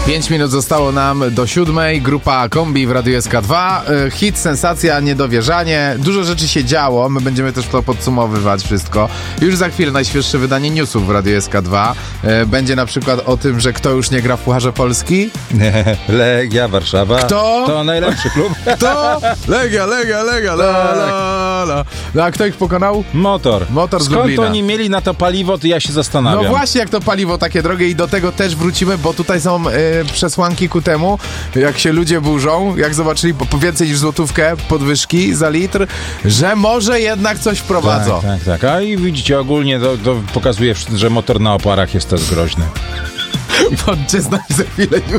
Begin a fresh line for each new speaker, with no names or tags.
5 minut zostało nam do 7. Grupa Kombi w Radiu SK2. Hit, sensacja, niedowierzanie. Dużo rzeczy się działo. My będziemy też to podsumowywać wszystko. Już za chwilę najświeższe wydanie newsów w Radiu SK2. Będzie na przykład o tym, że kto już nie gra w Pucharze Polski?
Legia Warszawa.
Kto?
To najlepszy klub.
Kto? Legia, la. No, a kto ich pokonał?
Motor z
Lublina.
Skąd oni mieli na to paliwo, to ja się zastanawiam.
No właśnie, jak to paliwo takie drogie i do tego też wrócimy, bo tutaj są przesłanki ku temu, jak się ludzie burzą, jak zobaczyli po więcej niż złotówkę podwyżki za litr, że może jednak coś wprowadzą.
Tak. A i widzicie, ogólnie to pokazuje, że motor na oparach jest też groźny.
Bądźcie z nami za chwilę już.